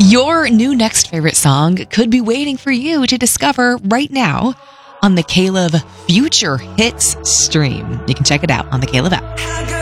Your new next favorite song could be waiting for you to discover right now on the Caleb Future Hits stream. You can check it out on the Caleb app.